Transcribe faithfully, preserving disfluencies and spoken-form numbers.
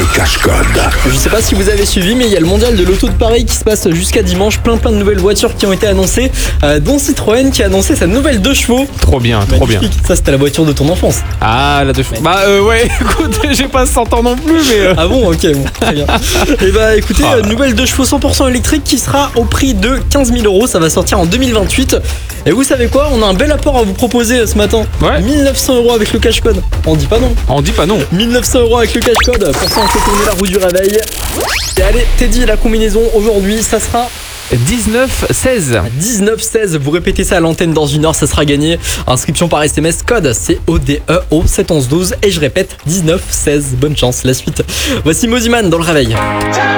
cache-code. Je sais pas si vous avez suivi, mais il y a le mondial de l'auto de Paris qui se passe jusqu'à dimanche. Plein plein de nouvelles voitures qui ont été annoncées, euh, dont Citroën qui a annoncé sa nouvelle deux chevaux. Trop bien, trop bien. Magnifique. Ça, c'était la voiture de ton enfance. Ah, la deux chevaux. Bah euh, ouais, écoute, j'ai pas cent ans non plus, mais... euh, Ah bon, ok, bon, très bien. Et bah écoutez, Ah. euh, nouvelle deux chevaux cent pour cent électrique qui sera au prix de quinze mille euros. Ça va sortir en deux mille vingt-huit. Et vous savez quoi? On a un bel apport à vous proposer euh, ce matin. Ouais. mille neuf cents euros avec le cash code. On dit pas non. On dit pas non. mille neuf cents euros avec le cash code. Pour ça, on fait tourner la roue du réveil. Et allez, Teddy, la combinaison aujourd'hui, ça sera dix-neuf seize. dix-neuf seize. Vous répétez ça à l'antenne dans une heure, ça sera gagné. Inscription par S M S, code C O D E au sept onze douze. Et je répète, dix-neuf seize. Bonne chance, la suite. Voici Moziman dans le réveil.